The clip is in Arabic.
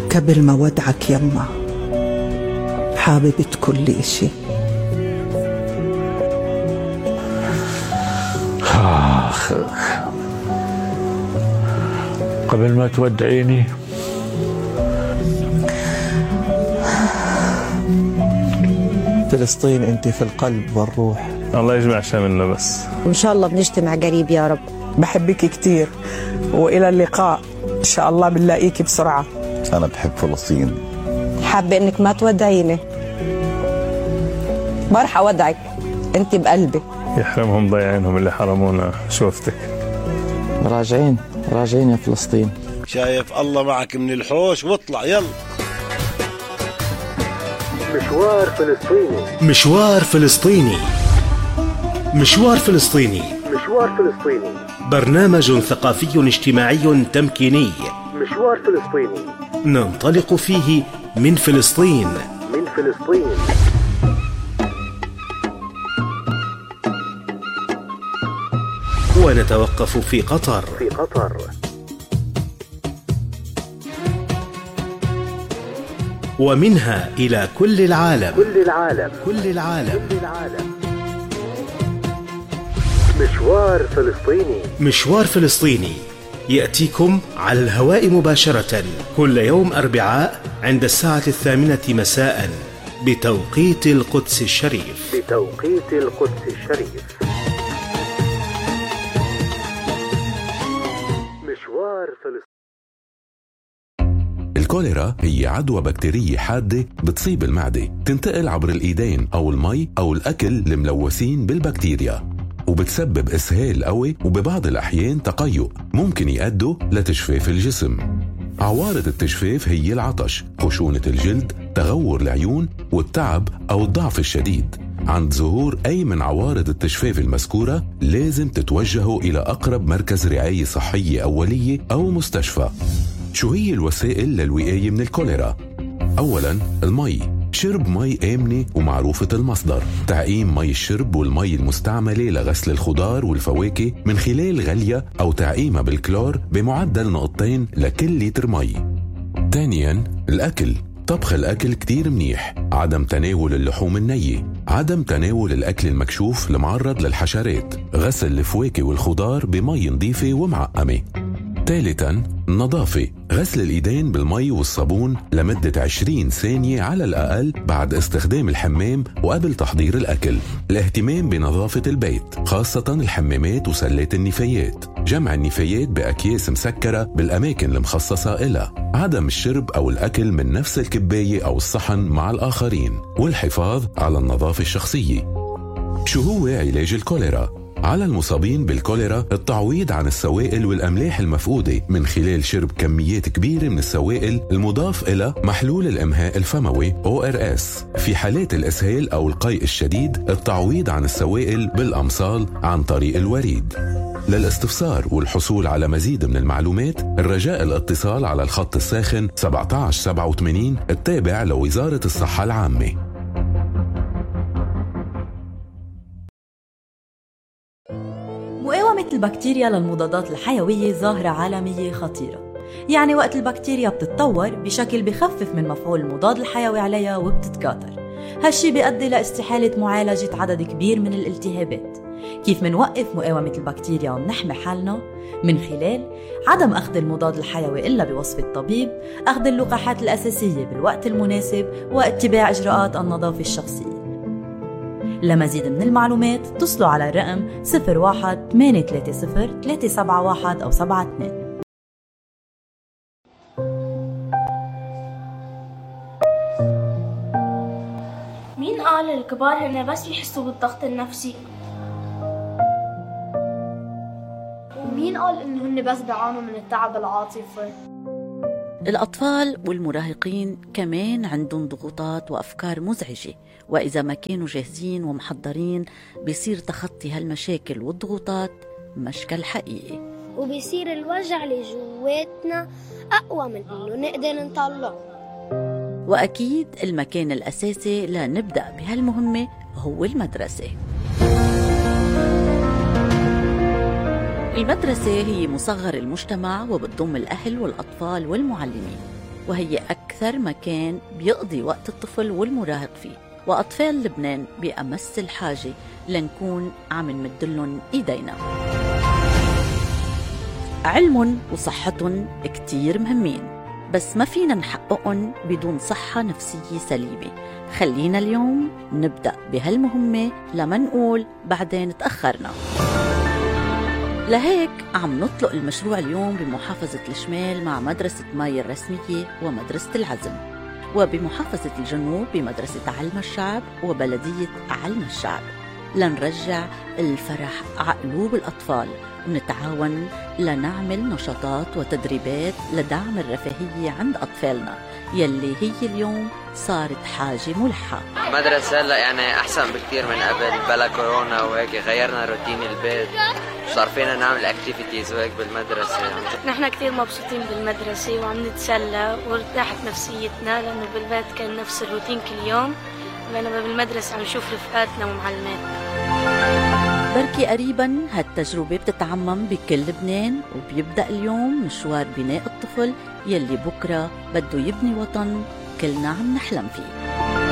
قبل ما ودعك يما حاببة كل إشي. قبل ما تودعيني فلسطين انت في القلب والروح. الله يجمع شملنا بس، وإن شاء الله بنجتمع قريب يا رب. بحبك كتير وإلى اللقاء إن شاء الله بنلاقيك بسرعة. أنا بحب فلسطين. حابة إنك ما تودعيني. برح أودعك، أنت بقلبي. يحرمهم ضيعينهم اللي حرمونا شوفتك. راجعين يا فلسطين. شايف الله معك من الحوش واطلع يلا. مشوار فلسطيني. برنامج ثقافي اجتماعي تمكيني. مشوار فلسطيني ننطلق فيه من فلسطين. ونتوقف في قطر. ومنها إلى كل العالم. مشوار فلسطيني يأتيكم على الهواء مباشرة كل يوم أربعاء عند الساعة 8 مساء بتوقيت القدس الشريف. مشوار فلسطين. الكوليرا هي عدوى بكتيرية حادة بتصيب المعدة، تنتقل عبر الإيدين أو المي أو الأكل الملوثين بالبكتيريا، وبتسبب إسهال قوي وببعض الأحيان تقيؤ ممكن يؤدوا لتجفيف الجسم. عوارض التجفيف هي العطش، خشونة الجلد، تغور العيون والتعب أو الضعف الشديد. عند ظهور أي من عوارض التجفيف المذكورة لازم تتوجهوا إلى أقرب مركز رعاية صحية أولية أو مستشفى. شو هي الوسائل للوقاية من الكوليرا؟ أولاً المي، شرب مي آمنة ومعروفة المصدر، تعقيم مي الشرب والمي المستعملة لغسل الخضار والفواكه من خلال غلية أو تعقيمها بالكلور بمعدل نقطتين لكل لتر مي. ثانياً الأكل، طبخ الأكل كتير منيح، عدم تناول اللحوم النية، عدم تناول الأكل المكشوف المعرض للحشرات، غسل الفواكه والخضار بمي نظيفة ومعقمة. ثالثاً النظافة، غسل الإيدين بالمي والصابون لمدة 20 ثانية على الأقل بعد استخدام الحمام وقبل تحضير الأكل. الاهتمام بنظافة البيت خاصة الحمامات وسلات النفايات، جمع النفايات بأكياس مسكرة بالأماكن المخصصة إلها، عدم الشرب أو الأكل من نفس الكباية أو الصحن مع الآخرين، والحفاظ على النظافة الشخصية. شو هو علاج الكوليرا؟ على المصابين بالكوليرا التعويض عن السوائل والأملاح المفقودة من خلال شرب كميات كبيرة من السوائل المضاف إلى محلول الإمهاء الفموي ORS. في حالات الإسهال أو القيء الشديد التعويض عن السوائل بالأمصال عن طريق الوريد. للاستفسار والحصول على مزيد من المعلومات الرجاء الاتصال على الخط الساخن 1787 التابع لوزارة الصحة العامة. مقاومة البكتيريا للمضادات الحيوية ظاهرة عالمية خطيرة، يعني وقت البكتيريا بتتطور بشكل بخفف من مفعول المضاد الحيوي عليها وبتتكاثر. هالشي بيؤدي لاستحالة معالجة عدد كبير من الالتهابات. كيف منوقف مقاومة البكتيريا ومنحمي حالنا؟ من خلال عدم أخذ المضاد الحيوي إلا بوصف الطبيب، أخذ اللقاحات الأساسية بالوقت المناسب، واتباع إجراءات النظافة الشخصية. لمزيد من المعلومات اتصلوا على الرقم 01-830-371 أو 72. مين قال الكبار هن بس يحسوا بالضغط النفسي؟ ومين قال إنه هن بس بيعانوا من التعب العاطفي؟ الأطفال والمراهقين كمان عندهم ضغوطات وأفكار مزعجة، وإذا ما كانوا جاهزين ومحضرين بيصير تخطي هالمشاكل والضغوطات مشكل حقيقي، وبيصير الوجع اللي جواتنا أقوى من إنه نقدر نطلعه. وأكيد المكان الأساسي لنبدأ بهالمهمة هو المدرسة. المدرسة هي مصغر المجتمع وبتضم الأهل والأطفال والمعلمين. وهي أكثر مكان بيقضي وقت الطفل والمراهق فيه، وأطفال لبنان بأمس الحاجة لنكون عم نمدلن إيدينا. علم وصحتهم كتير مهمين، بس ما فينا نحققهم بدون صحة نفسية سليمة. خلينا اليوم نبدأ بهالمهمة لما نقول بعدين تأخرنا. لهيك عم نطلق المشروع اليوم بمحافظة الشمال مع مدرسة ماي الرسمية ومدرسة العزم، وبمحافظة الجنوب بمدرسة علم الشعب وبلدية علم الشعب، لنرجع الفرح عقلوب الأطفال، ونتعاون لنعمل نشاطات وتدريبات لدعم الرفاهية عند أطفالنا يلي هي اليوم صارت حاجة ملحة. المدرسة هلا يعني أحسن بكتير من قبل، بلا كورونا وهيك غيرنا روتين البيت، صار فينا نعمل اكتيفيتيز وهيك بالمدرسة. نحن كتير مبسوطين بالمدرسة وعم نتسلى وارتاحت نفسيتنا، لأنه بالبيت كان نفس الروتين كل يوم، بينما بالمدرسة عم نشوف رفقاتنا ومعلماتنا. بركي قريبا هالتجربة بتتعمم بكل لبنان، وبيبدأ اليوم مشوار بناء الطفل يلي بكرة بده يبني وطن كلنا عم نحلم فيه.